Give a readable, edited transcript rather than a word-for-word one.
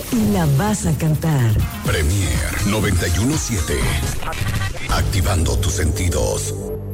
y la vas a cantar. Premier 91.7. Activando tus sentidos.